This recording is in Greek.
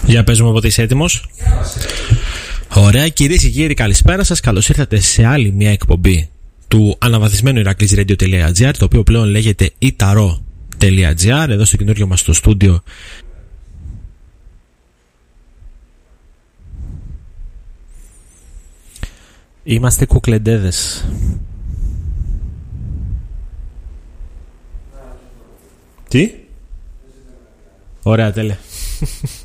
Για πες μου πότε είσαι έτοιμος. Ωραία, κυρίες και κύριοι, καλησπέρα σας. Καλώς ήρθατε σε άλλη μια εκπομπή του αναβαθμισμένου ηρακλεισradio.gr, το οποίο πλέον λέγεται itaro.gr, εδώ στο καινούριο μας στο στούντιο. Είμαστε κουκλεντέδες. Τι? Ωραία, τέλεια.